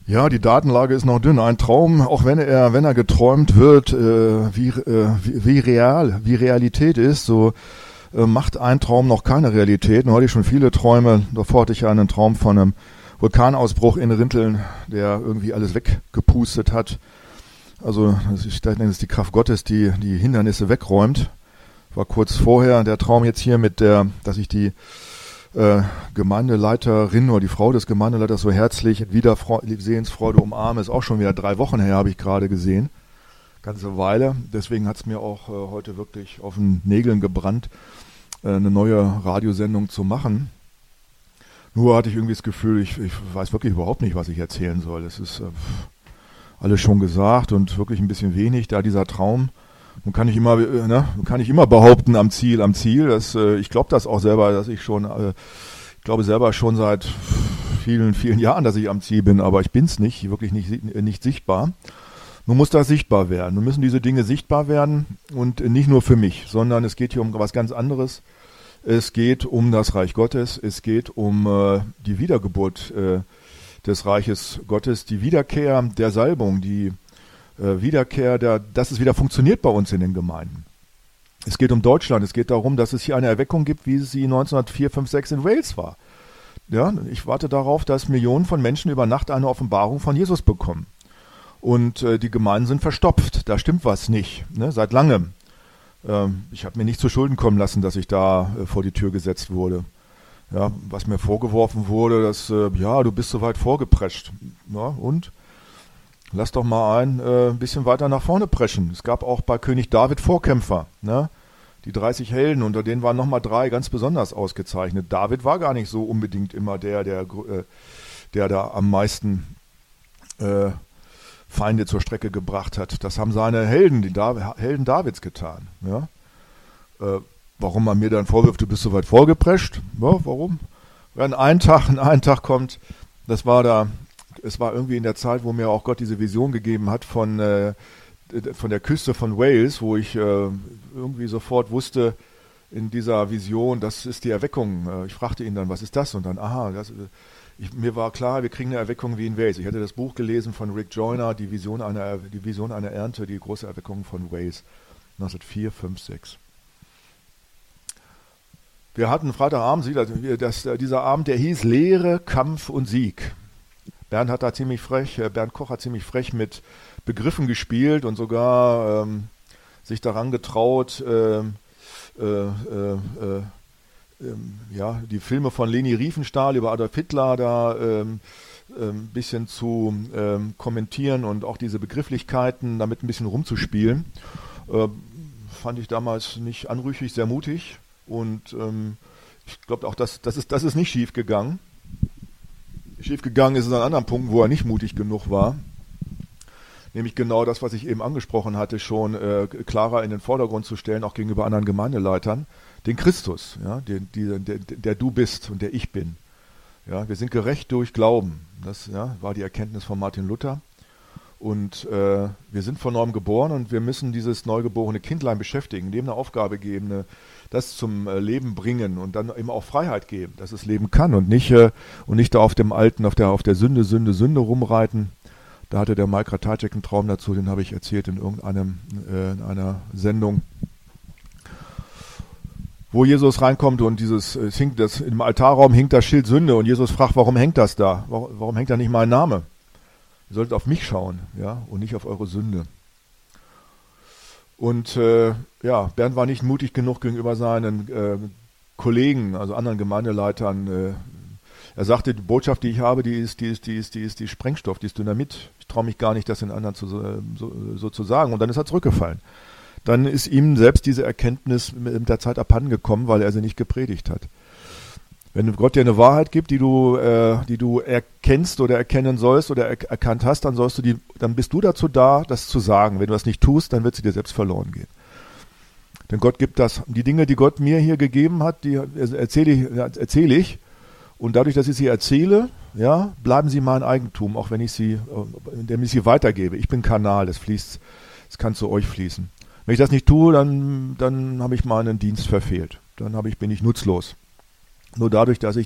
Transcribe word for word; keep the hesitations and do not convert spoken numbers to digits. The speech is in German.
Ja, die Datenlage ist noch dünn. Ein Traum, auch wenn er, wenn er geträumt wird, äh, wie, äh, wie, wie real, wie Realität ist, so äh, macht ein Traum noch keine Realität. Nun hatte ich schon viele Träume. Davor hatte ich ja einen Traum von einem Vulkanausbruch in Rinteln, der irgendwie alles weggepustet hat. Also ich denke, das ist die Kraft Gottes, die die Hindernisse wegräumt. War kurz vorher der Traum jetzt hier mit der, dass ich die äh, Gemeindeleiterin oder die Frau des Gemeindeleiters so herzlich wieder Sehensfreude umarme, ist auch schon wieder drei Wochen her, habe ich gerade gesehen. Ganze Weile. Deswegen hat es mir auch äh, heute wirklich auf den Nägeln gebrannt, äh, eine neue Radiosendung zu machen. Nur hatte ich irgendwie das Gefühl, ich, ich weiß wirklich überhaupt nicht, was ich erzählen soll. Es ist äh, alles schon gesagt und wirklich ein bisschen wenig, da dieser Traum. Nun kann ich immer, äh, ne, kann ich immer behaupten, am Ziel, am Ziel. Das, äh, ich glaube das auch selber, dass ich schon, äh, ich glaube selber schon seit vielen, vielen Jahren, dass ich am Ziel bin, aber ich bin es nicht, wirklich nicht, nicht sichtbar. Nun muss das sichtbar werden. Nun müssen diese Dinge sichtbar werden und nicht nur für mich, sondern es geht hier um was ganz anderes. Es geht um das Reich Gottes, es geht um äh, die Wiedergeburt äh, des Reiches Gottes, die Wiederkehr der Salbung, die äh, Wiederkehr, der, dass es wieder funktioniert bei uns in den Gemeinden. Es geht um Deutschland, es geht darum, dass es hier eine Erweckung gibt, wie es sie neunzehnhundertvier, fünf, sechs in Wales war. Ja, ich warte darauf, dass Millionen von Menschen über Nacht eine Offenbarung von Jesus bekommen. Und äh, die Gemeinden sind verstopft, da stimmt was nicht, ne, seit langem. Ähm, ich habe mir nicht zu Schulden kommen lassen, dass ich da äh, vor die Tür gesetzt wurde. Ja, was mir vorgeworfen wurde, dass, äh, ja, du bist so weit vorgeprescht. Ja, und? Lass doch mal ein äh, bisschen weiter nach vorne preschen. Es gab auch bei König David Vorkämpfer, ne? Die dreißig Helden, unter denen waren nochmal drei ganz besonders ausgezeichnet. David war gar nicht so unbedingt immer der, der, äh, der da am meisten äh, Feinde zur Strecke gebracht hat. Das haben seine Helden, die Dav- Helden Davids getan. Ja? Äh, warum man mir dann vorwirft, du bist so weit vorgeprescht? Ja, warum? Wenn ein Tag, in einen Tag kommt, das war da, es war irgendwie in der Zeit, wo mir auch Gott diese Vision gegeben hat von, äh, von der Küste von Wales, wo ich äh, irgendwie sofort wusste, in dieser Vision, das ist die Erweckung. Äh, ich fragte ihn dann, was ist das? Und dann, aha, das, ich, mir war klar, wir kriegen eine Erweckung wie in Wales. Ich hatte das Buch gelesen von Rick Joyner, die Vision einer, die Vision einer Ernte, die große Erweckung von Wales, neunzehnhundertvier, fünf, sechs. Wir hatten Freitagabend, das, dieser Abend, der hieß Lehre, Kampf und Sieg. Bernd hat da ziemlich frech, Bernd Koch hat ziemlich frech mit Begriffen gespielt und sogar ähm, sich daran getraut, ähm, äh, äh, äh, ähm, ja, die Filme von Leni Riefenstahl über Adolf Hitler da ähm, ein ähm, bisschen zu ähm, kommentieren und auch diese Begrifflichkeiten damit ein bisschen rumzuspielen. Äh, fand ich damals nicht anrüchig, sehr mutig und ähm, ich glaube auch, dass, das, ist, das ist nicht schief gegangen. Schief gegangen ist es an anderen Punkten, wo er nicht mutig genug war. Nämlich genau das, was ich eben angesprochen hatte, schon äh, klarer in den Vordergrund zu stellen, auch gegenüber anderen Gemeindeleitern, den Christus, ja, den, die, der, der du bist und der ich bin. Ja, wir sind gerecht durch Glauben. Das ja, war die Erkenntnis von Martin Luther. Und äh, wir sind von neuem geboren und wir müssen dieses neugeborene Kindlein beschäftigen, dem eine Aufgabe geben, eine, das zum äh, Leben bringen und dann eben auch Freiheit geben, dass es leben kann und nicht, äh, und nicht da auf dem Alten, auf der, auf der Sünde, Sünde, Sünde rumreiten. Da hatte der Mike Ratajczyk einen Traum dazu, den habe ich erzählt in irgendeinem äh, in einer Sendung, wo Jesus reinkommt und dieses es hinkt das im Altarraum hinkt das Schild Sünde und Jesus fragt, warum hängt das da? Warum, warum hängt da nicht mein Name? Ihr solltet auf mich schauen, ja, und nicht auf eure Sünde. Und äh, ja, Bernd war nicht mutig genug gegenüber seinen äh, Kollegen, also anderen Gemeindeleitern. Äh, Er sagte, die Botschaft, die ich habe, die ist, die ist, die ist, die ist, die ist Sprengstoff, die ist Dynamit. Ich traue mich gar nicht, das den anderen zu, so, so zu sagen. Und dann ist er zurückgefallen. Dann ist ihm selbst diese Erkenntnis mit der Zeit abhanden gekommen, weil er sie nicht gepredigt hat. Wenn Gott dir eine Wahrheit gibt, die du, äh, die du erkennst oder erkennen sollst oder er, erkannt hast, dann sollst du die, dann bist du dazu da, das zu sagen. Wenn du das nicht tust, dann wird sie dir selbst verloren gehen. Denn Gott gibt das, die Dinge, die Gott mir hier gegeben hat, die erzähle ich, erzähle ich. Und dadurch, dass ich sie erzähle, ja, bleiben sie mein Eigentum, auch wenn ich sie, indem ich sie weitergebe. Ich bin Kanal, das fließt, es kann zu euch fließen. Wenn ich das nicht tue, dann, dann habe ich meinen Dienst verfehlt. Dann habe ich, bin ich nutzlos. Nur dadurch, dass ich